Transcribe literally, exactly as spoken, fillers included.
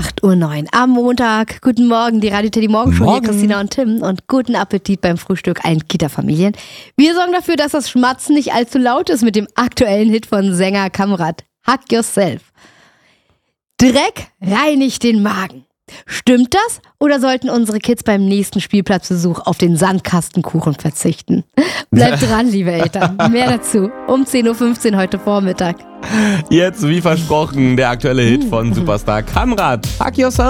acht Uhr neun am Montag. Guten Morgen, die Radio Teddy Morgenshow hier, Christina und Tim. Und guten Appetit beim Frühstück allen Kita-Familien. Wir sorgen dafür, dass das Schmatzen nicht allzu laut ist mit dem aktuellen Hit von Sänger Kamrat. Hug Yourself. Dreck reinigt den Magen. Stimmt das? Oder sollten unsere Kids beim nächsten Spielplatzbesuch auf den Sandkastenkuchen verzichten? Bleibt dran, liebe Eltern. Mehr dazu um zehn Uhr fünfzehn heute Vormittag. Jetzt, wie versprochen, der aktuelle Hit von Superstar Kamrat. Hug Yourself.